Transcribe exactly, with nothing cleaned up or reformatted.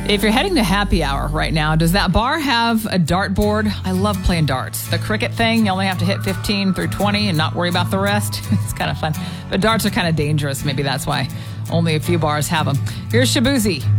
If you're heading to happy hour right now, does that bar have a dartboard? I love playing darts. The cricket thing, you only have to hit fifteen through twenty and not worry about the rest. It's kind of fun. But darts are kind of dangerous. Maybe that's why only a few bars have them. Here's Shabuzi.